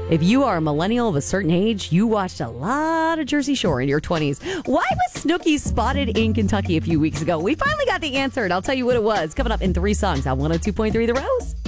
If you are a millennial of a certain age, you watched a lot of Jersey Shore in your 20s. Why was Snooki spotted in Kentucky a few weeks ago? We finally got the answer, and I'll tell you what it was. Coming up in 3 songs on 102.3 The Rose.